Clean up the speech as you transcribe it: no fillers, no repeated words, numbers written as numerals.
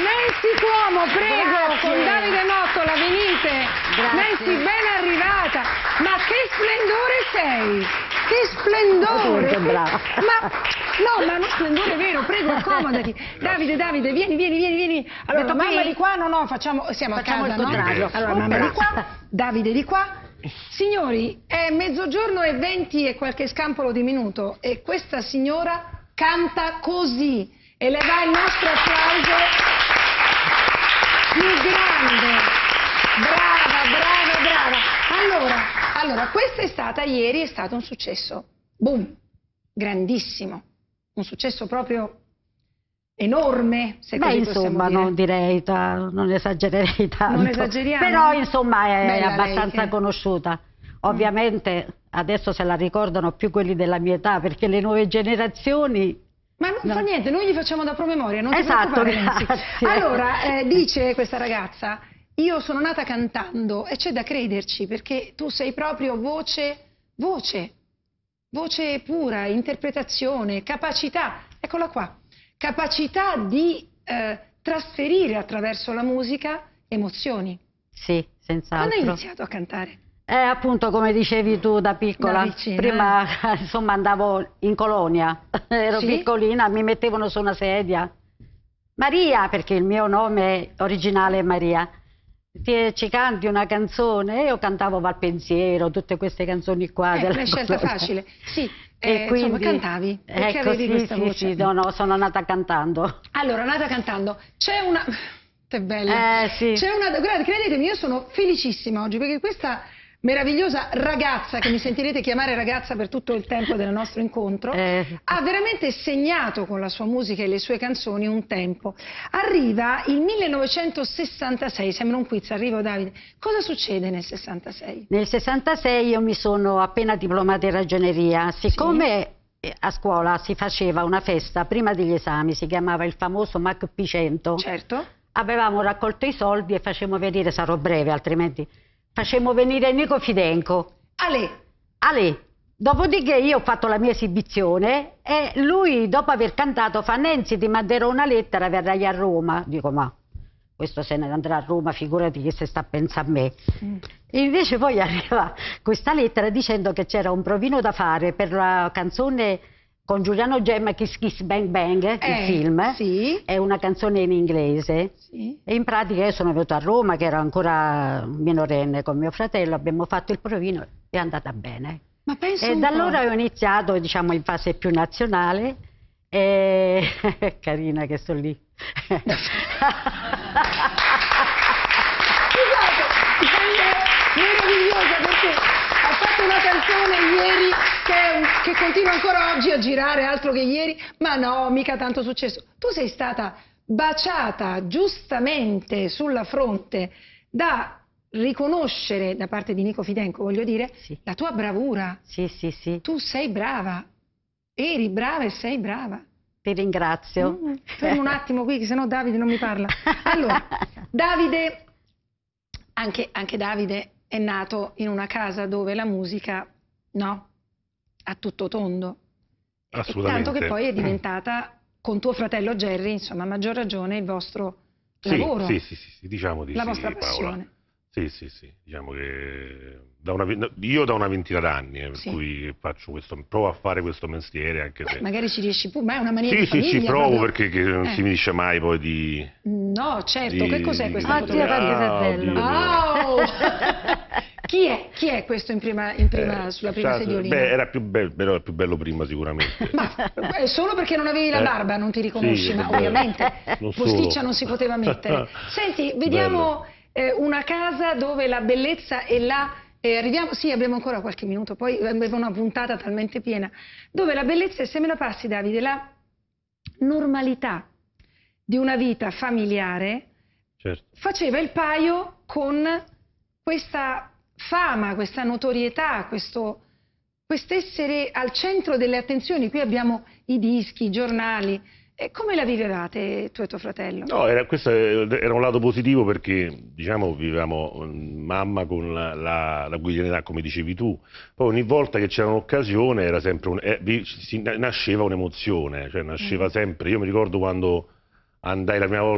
Nancy Cuomo, prego, Grazie. con Davide Mottola, venite. Grazie. Nancy, ben arrivata. Ma che splendore sei! Che splendore! Che brava. Ma uno splendore vero, prego, accomodati. Davide, vieni. Allora, Detto mamma qui? di qua, no, siamo a Facciamo casa, il no? contrario. Allora, mamma di qua, Davide di qua. Signori, è mezzogiorno e 20 e qualche scampolo di minuto e questa signora canta così e le va il nostro applauso più grande. Brava. Allora, quest'estate ieri è stato un successo. Boom, grandissimo. Un successo proprio enorme, se così possiamo insomma, dire. non direi, non esagererei tanto. Non esageriamo? Però, insomma, è Bella abbastanza lei che... conosciuta. Ovviamente, adesso se la ricordano più quelli della mia età, perché le nuove generazioni... Ma non fa niente, noi gli facciamo da promemoria, non Esatto, ti preoccupare, Nancy. grazie. Allora, dice questa ragazza, io sono nata cantando e c'è da crederci, perché tu sei proprio voce pura, interpretazione, capacità, eccola qua, capacità di trasferire attraverso la musica emozioni. Sì, senz'altro. Quando hai iniziato a cantare? Appunto, come dicevi tu, da piccola. Da vicina, Prima, insomma, andavo in colonia, ero Sì? piccolina, mi mettevano su una sedia. Maria, perché il mio nome originale è Maria, ci canti una canzone? E io cantavo Valpensiero, tutte queste canzoni qua. L'hai scelta facile, sì, E quindi, insomma, cantavi, perché ecco, avevi questa voce. Sì, no, sono nata cantando. Allora, nata cantando, c'è una... È bella. Sì. C'è una... Guarda, credetemi, io sono felicissima oggi, perché questa meravigliosa ragazza, che mi sentirete chiamare ragazza per tutto il tempo del nostro incontro, ha veramente segnato con la sua musica e le sue canzoni un tempo. Arriva il 1966, sembra un quiz, arrivo Davide. Cosa succede nel 66? Nel 66 io mi sono appena diplomata in ragioneria, siccome a scuola si faceva una festa prima degli esami, si chiamava il famoso MACP 100. Certo. Avevamo raccolto i soldi e facevamo venire, sarò breve altrimenti, facevamo venire Nico Fidenco. Ale. Dopodiché io ho fatto la mia esibizione e lui, dopo aver cantato, fa: Nancy, ti manderò una lettera, verrai a Roma. Dico: ma questo se ne andrà a Roma, figurati che se sta a pensare a me. E invece poi arriva questa lettera dicendo che c'era un provino da fare per la canzone con Giuliano Gemma, Kiss Kiss Bang Bang, il film, sì. È una canzone in inglese. Sì. E in pratica io sono venuta a Roma, che ero ancora minorenne con mio fratello, abbiamo fatto il provino e è andata bene. Ma penso E da allora ho iniziato, diciamo, in fase più nazionale. E... carina che sto lì. Scusate, è meravigliosa perché ha fatto una canzone ieri che continua ancora oggi a girare, altro che ieri, ma no, mica tanto successo. Tu sei stata baciata giustamente sulla fronte da riconoscere da parte di Nico Fidenco, voglio dire, la tua bravura. Sì. Tu sei brava, eri brava e sei brava. Ti ringrazio. Fermo un attimo qui, che sennò Davide non mi parla. Allora, Davide, anche Davide è nato in una casa dove la musica, no, a tutto tondo. Assolutamente. Tanto che poi è diventata, con tuo fratello Gerry, insomma, a maggior ragione, il vostro lavoro. Sì, diciamo di la sì, vostra Paola. passione. Sì, diciamo che io da una ventina d'anni, per cui provo a fare questo mestiere, anche se... Magari ci riesci pure, ma è una mania di famiglia. Sì, ci provo, proprio. perché non si finisce mai poi di... No, certo, che cos'è questa Oddio, fotografia? Oh! Chi è questo sulla prima sediolina? Beh, era più bello prima sicuramente. Ma solo perché non avevi la barba non ti riconosci, ma ovviamente posticcia non si poteva mettere. Senti, vediamo una casa dove la bellezza è là. Abbiamo ancora qualche minuto, poi avevo una puntata talmente piena, dove la bellezza è, se me la passi Davide, la normalità di una vita familiare, faceva il paio con questa fama, questa notorietà, quest'essere al centro delle attenzioni. Qui abbiamo i dischi, i giornali. Come la vivevate tu e tuo fratello? No, questo era un lato positivo, perché diciamo vivevamo mamma con la quotidianità, come dicevi tu. Poi ogni volta che c'era un'occasione era sempre nasceva un'emozione, cioè nasceva sempre. Io mi ricordo quando andai la prima volta